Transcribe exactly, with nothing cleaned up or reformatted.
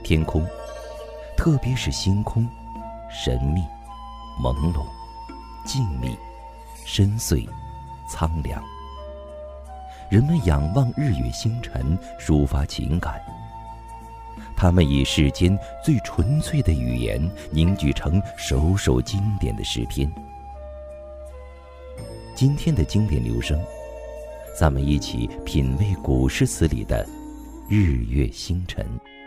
天空，特别是星空，神秘、朦胧、静谧、深邃、苍凉。人们仰望日月星辰，抒发情感。他们以世间最纯粹的语言凝聚成首首经典的诗篇。今天的经典留声，咱们一起品味古诗词里的日月星辰。